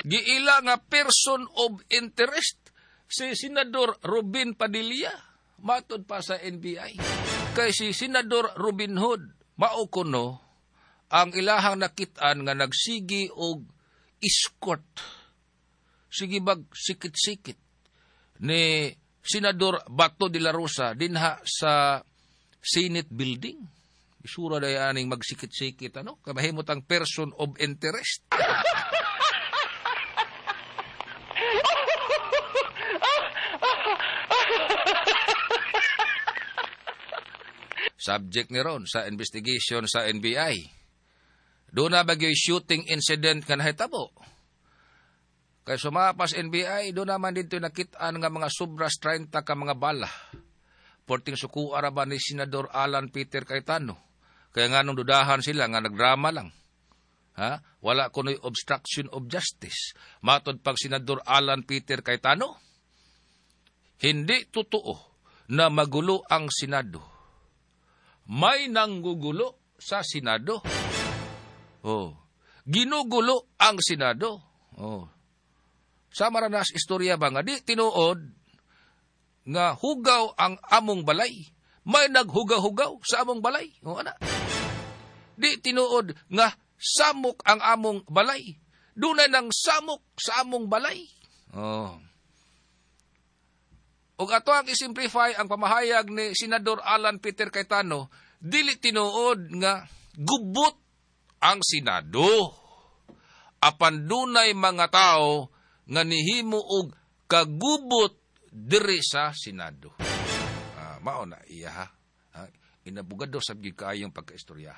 giila nga person of interest si Senador Robin Padilla matod pa sa NBI. Kay si Senador Robin Hood mao kuno ang ilahang nakitaan nga nagsigi og escort. Sige bag sikit-sikit ni Senador Bato de la Rosa dinha sa Senate Building. Isura day aning magsikit-sikit kamahimot ang person of interest. Subject ni ron sa investigation sa NBI. Doon na bagyo'y shooting incident ka nahitabo. Kaya sumapas NBI, doon naman dito nakitaan nga mga sobras 30 ka mga bala. Porting suku araban ni Senador Alan Peter Cayetano. Kaya nga nung dudahan sila nga nagdrama lang. Wala kuno'y obstruction of justice. Matod pag Senador Alan Peter Cayetano, hindi totoo na magulo ang Senado. May nanggugulo sa Senado. Ginugulo ang Senado. Sa maranas istorya ba nga di tinuod nga hugaw ang among balay. May naghugaw-hugaw sa among balay. Di tinuod nga samok ang among balay. Dunay nang samok sa among balay. Ug ato ang isimplify ang pamahayag ni Senador Alan Peter Cayetano, dili tinuod nga gubot ang Senado. Apan dunay mga tao nga nihimo og kagubot diri sa Senado. Mao na iya inabugado sabgid kaayong pagkaistorya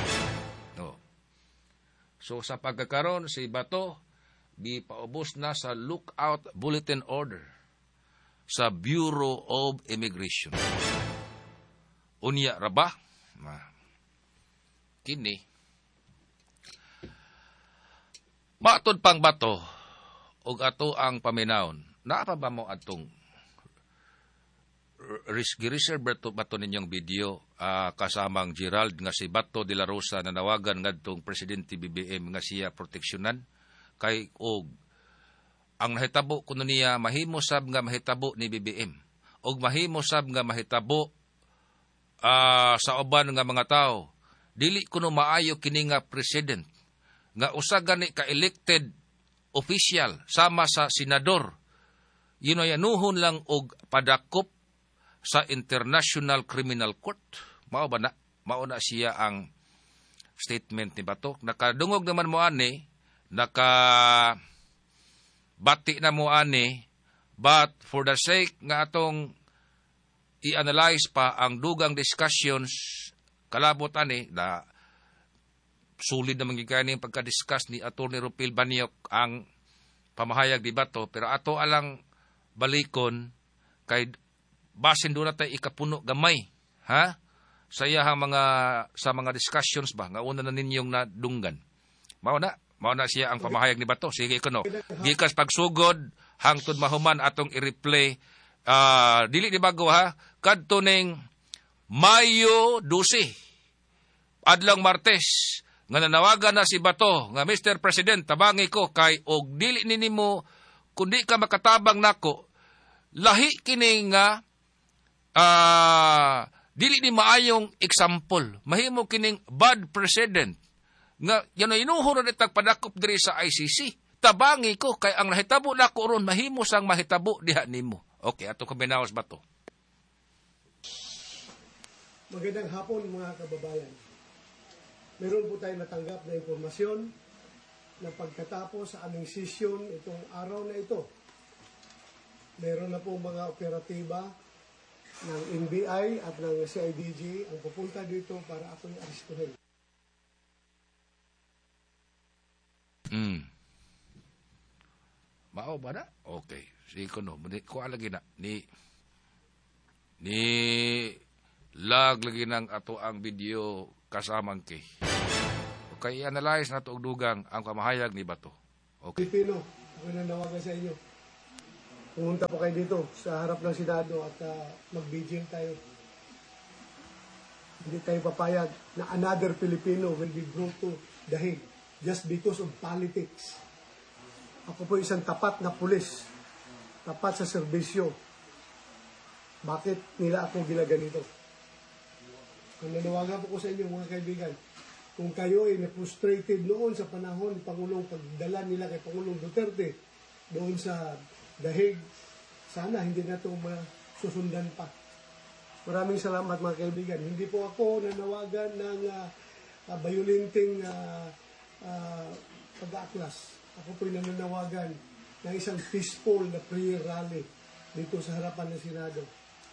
So sa pagkakaron si Bato gipaubos na sa lookout bulletin order sa Bureau of Immigration. Unya ra ba? Kini matod pang Bato og ato ang paminawon. Naa pa ba mo atong reserve bato ninyong video kasamang Gerald nga si Bato de la Rosa na nawagan ngadtong Presidente BBM nga siya proteksyonan kay og ang nahitabo kuno niya mahimo sab nga mahitabo ni BBM og mahimo sab nga mahitabo sa uban nga mga tao dili kuno maayo kini nga president nga usa gani ka elected official sama sa senador yanoyanuhon lang og padakop sa International Criminal Court. Mao na siya ang statement ni Bato. Nakadungog naman mo ani bati na mo ani, but for the sake nga atong i-analyze pa ang dugang discussions, kalabot ani, na sulit naman gikanin pagka-discuss ni Atty. Rupil Baniok ang pamahayag ni Bato, pero ato alang balikon, kay basin doon natin ikapuno gamay, sa mga discussions ba, nga una na ninyong nadunggan. Mao na siya ang pamahayag ni Bato. Sige kuno. Gikas pagsugod hangtod mahuman atong i-replay. Dili ni bago kadto ning Mayo 12. Adlang Martes nga nanawagan na si Bato nga Mr. President tabangi ko kay og dili ninimo kundi ka makatabang nako lahi kini nga dili ni maayong example. Mahimo kining bad precedent nga inuhon na itag padakop diri sa ICC. Tabangi ko kay ang nahitabo nako ron mahimo sang mahitabo diha nimo. Okay, ato kombinaos ba to? Magandang hapon mga kababayan. Meron po tayong natanggap na impormasyon na pagkatapos sa aming session itong araw na ito, meron na po mga operatiba ng NBI at ng CIDG ang pupunta dito para ako'y aristuhin. Mao ba na? Okay. Sige ko no. Kuha lagi na. Ni lag lagi ng ato ang video kasamang kay. Okay, analyze na to og dugang ang pamahayag ni Bato. Okay. Pilipino, ako nanawagan sa inyo. Pumunta po kayo dito sa harap ng Senado at mag-vigil tayo. Hindi tayo papayag na another Filipino will be brought to the Hague just because of politics. Ako po isang tapat na pulis, tapat sa serbisyo. Bakit nila ako ginaganito? Ang nanawagan po ko sa inyo mga kaibigan, kung kayo ay na-frustrated noon sa panahon ni Pangulong pagdala nila kay Pangulong Duterte doon sa dahig, sana hindi na ito masusundan pa. Maraming salamat mga kaibigan. Hindi po ako nanawagan ng violenting pag-aaklas. Ako po'y nananawagan ng isang peaceful na prayer rally dito sa harapan ng Senado.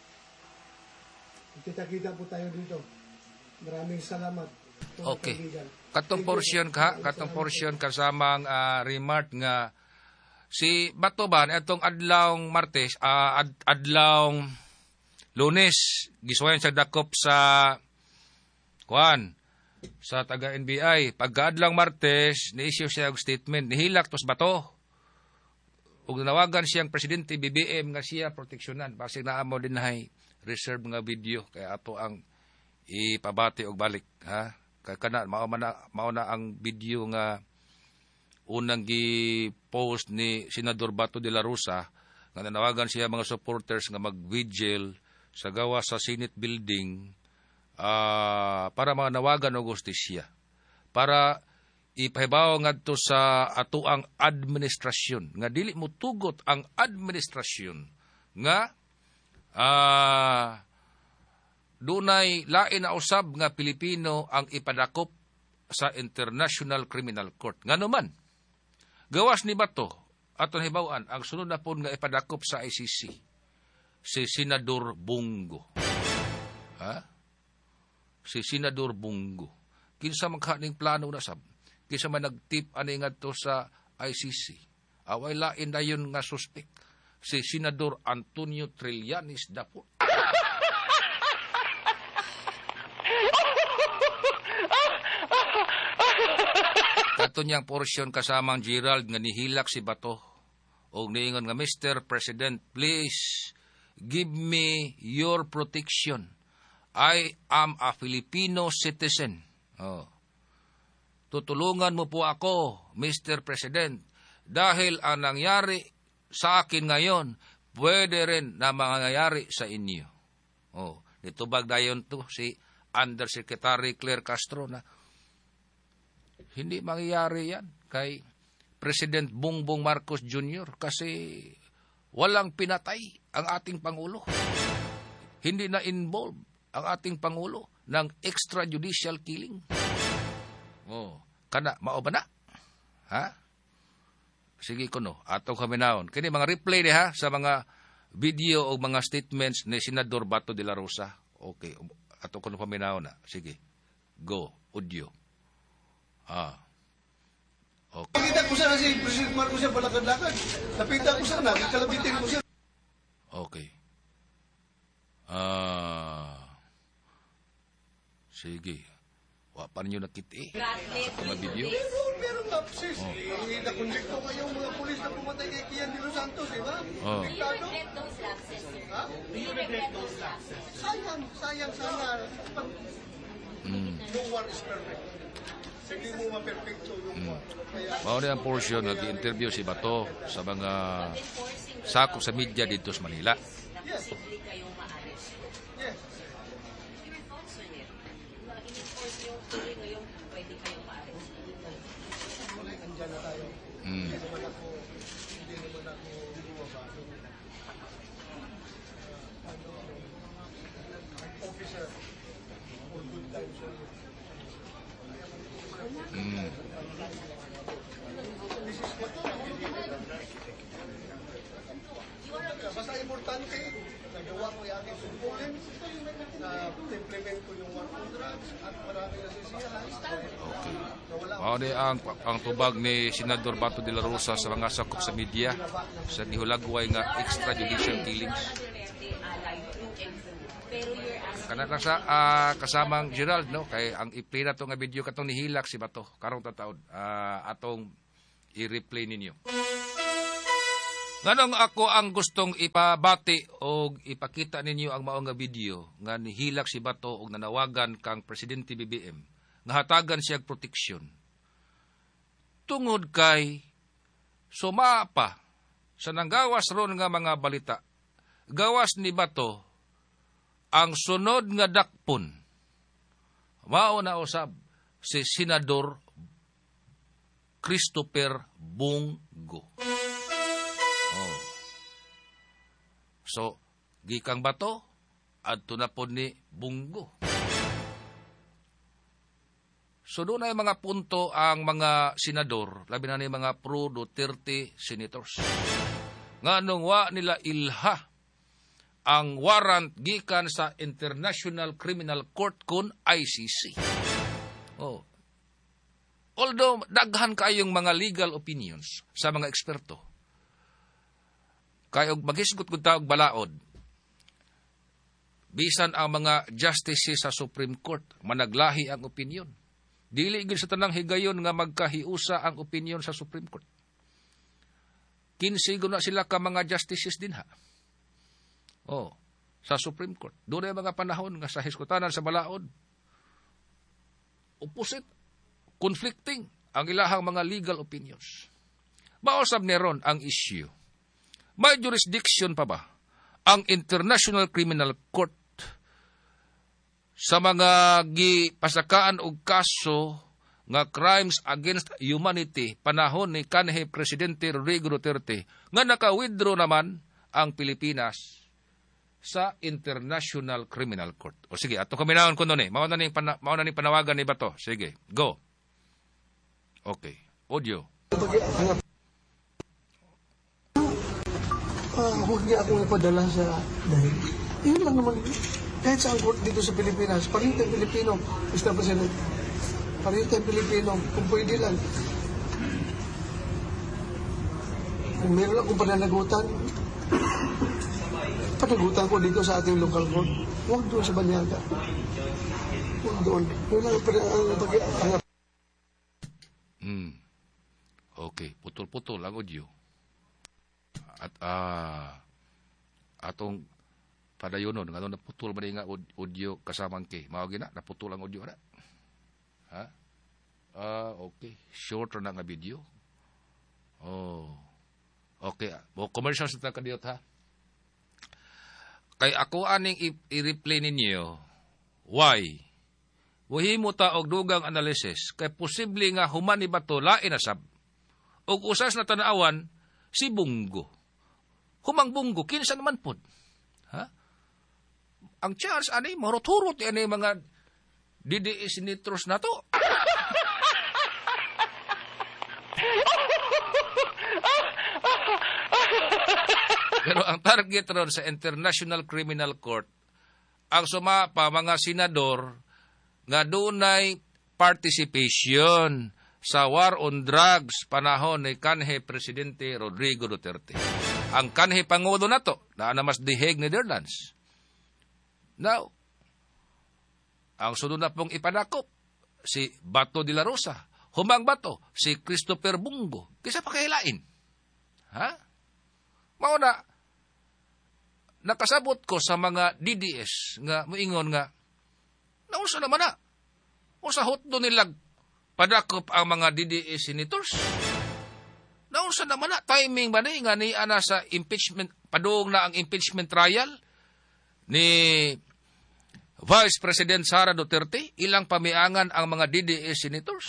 Kita-kita po tayo dito. Maraming salamat. Okay. Katong portion kasamang remark nga si Batoban itong adlawng Martes, adlawng Lunes, gisuwayan sa dakop sa sa taga-NBI. Pagkaadlang Martes, ni-issue siya og statement, nihilak tos bato. Ug nawagan siyang presidente BBM nga siya proteksyonan. Basig naamo din hay reserve nga video kaya ato ang ipabati og balik, ha? Kaya kana mao na ang video nga unang gi-post ni Senador Bato de la Rosa nga nanawagan siya mga supporters nga mag-vigil sa gawa sa Senate building para manawagan og hustisya, para ipahibaw ngadto sa atuang administrasyon nga dili mo tugot ang administrasyon nga dunay lain na usab nga Pilipino ang ipadakop sa International Criminal Court. Nganuman, gawas ni Bato aton hibaw-an ang sunod na pon nga ipadakop sa ICC si Senador Bongo. Ha? Si Senador Bongo. Kinsa man kaning plano na sab? Kinsa man nagtip ani ngadto sa ICC? Away lain dayon nga suspek. Si Senador Antonio Trillanes Dapur. Kato niyang porsyon kasamang Gerald nga nihilak si Bato. O niingon nga, Mr. President, please give me your protection. I am a Filipino citizen. Tutulungan mo po ako, Mr. President, dahil ang nangyari sa akin ngayon, pwede rin na mangyayari sa inyo. Nitubag dayon to si Undersecretary Claire Castro na hindi mangyayari yan kay President Bongbong Marcos Jr. kasi walang pinatay ang ating Pangulo. Hindi na involved ang ating Pangulo ng extrajudicial killing. Kana, mao ba na? Ha? Sige ko no, ato kami naon. Kini mga replay ha, sa mga video o mga statements ni Senador Bato de la Rosa. Okay, ato ko no kami naon na. Sige, go, audio. Okay. Nakita ko sana si President Marcos siya balakad-lakad. Napita ko sana, kalabitin ko siya. Okay. Sige. Wa pa ninyo nakita sa mga video. Pero lapsis. Nakonbikto kayong mga pulis na pumatay kay Kian de los Santos, di ba? Do you regret those lapses? Ha? Do you regret those lapses? Sayang sana. No one is perfect. Hindi mo ma-perfecto yung one. Mao na ang portion nag-interview si Bato sa mga sakop sa media dito sa Manila. Posible kayong ma-arrest. Yes. Your thoughts on it? In-enforce yung tuloy ngayong pwede kayong ma-arrest. Nandiyan na tayo. Hindi naman ako officer for good times only. Basta importante, nagawa ko yung aking sumpunin, na-implement ko yung war on drugs at marami nasisiyahan. Mao ni ang tubag ni Senador Bato de la Rosa sa mga sakop sa media sa gihulagway nga extrajudicial killings. Kana lang sa kasamang Gerald no kay ang i-play na to nga video katong nihilak si Bato karong tataod atong i-replay ninyo. Nganong ako ang gustong ipabati o ipakita ninyo ang mao nga video nga nihilak si Bato og nanawagan kang Presidente BBM nga hatagan siya proteksyon. Tungod kay Sumapa sa nanggawas ron nga mga balita, gawas ni Bato ang sunod nga dakpon. Mao na usab si Senador Christopher Bungo. Oh. So, gikang Bato, adto na po ni Bungo. So, doon ay mga punto ang mga senador, labi na ni mga pro-Duterte senators. Nga nung wa nila ilha ang warrant gikan sa International Criminal Court kun ICC. Oh. Although, daghan kayong mga legal opinions sa mga eksperto. Kayong magisgot kung tawag balaod, bisan ang mga justices sa Supreme Court, managlahi ang opinion. Dili gid sa tanang higayon nga magkahiusa ang opinion sa Supreme Court. 15 na sila ka mga justices din ha. Oh, sa Supreme Court. Doon ay mga panahon nga sa hiskutanan sa balaod. Opposite, conflicting ang ilahang mga legal opinions. Mausab ni ron ang issue. May jurisdiction pa ba ang International Criminal Court sa mga gipasakaan og kaso nga crimes against humanity panahon ni kanhi Presidente Rodrigo Duterte nga naka-withdraw naman ang Pilipinas sa International Criminal Court. O sige, ato kami naon kuno ni. Mao na ning panawagan ni Bato. Sige, go. Okay. Audio. Huwag niya akong ipadala sa dahil. Yun lang naman. Kahit sa court dito sa Pilipinas, pareho tayong Pilipino, Mr. President. Pareho tayong Pilipino, kung pwede lang. Kung meron akong pananagutan, panagutan ko dito sa ating local court. Huwag doon sa Banyaga. Huwag doon. Yun lang ang pag-angat. Okay, putol-putol ang audio. At atong padayonon nga naputol man nga audio kasamang kay mao gina naputol ang audio na. Ha? Okay, short na nga video. Oh. Okay, mo commercial sa kadiyot ha. Kay ako aning i-replay ninyo why mo ta og dugang analysis kay posible nga human ni Bato lain asab og usas na tanawan si Bungo. Humang Bungo kinsa naman pod. Ha? Ang chance ani marot-hurot ani mga DDS nitros na to. Pero ang target ron sa International Criminal Court, ang sumapa mga senador nga dunay participation sa war on drugs panahon ni kanhi Presidente Rodrigo Duterte. Ang kanhi Pangulo na to, na mas The Hague, Netherlands. Now, ang sunod na pong ipanakop, si Bato de la Rosa. Humang Bato, si Christopher Bungo. Kisa pa kahilain. Ha? Mauna, nakasabot ko sa mga DDS nga moingon nga, naunsa naman na. Unsa hotdo nilag padakop ang mga DDS senators. Naunsa naman na, timing ba nga ni ana sa impeachment, padung na ang impeachment trial ni Vice President Sara Duterte, ilang pamiangan ang mga DDS senators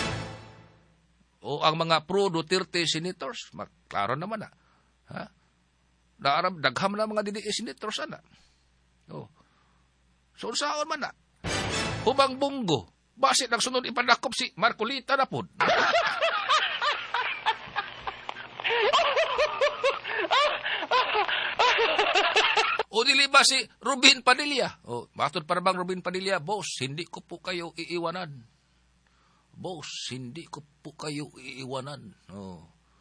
o ang mga pro-Duterte senators. Klaro naman na. Ha? Dagham na mga DDS senators ana. Oh. So, saan man na? Humang Bungo. Basit ang sunod ipadakop si Marcolita na po. O dili ba si Rubin Padilla? O, matod para bang Rubin Padilla? Boss, hindi ko po kayo iiwanan. Boss, hindi ko po kayo iiwanan. O.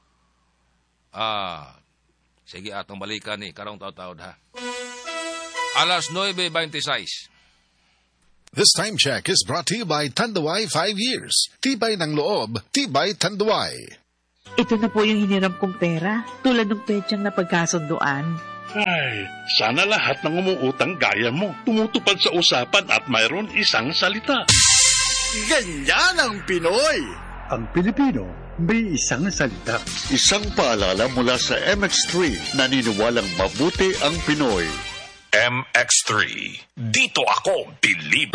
Sige atong balikan ni karong taw-taw ha. Alas 9:26. This time check is brought to you by Tanduay 5 years. Tibay ng loob, tibay Tanduay. Ito na po yung hiniram kong pera, tulad ng petsang na pagkasunduan. Ay, sana lahat ng umuutang gaya mo, tumutupad sa usapan at mayroon isang salita. Ganyan ang Pinoy! Ang Pilipino, may isang salita. Isang paalala mula sa MX3, naniniwalang mabuti ang Pinoy. MX3. Dito ako, believe.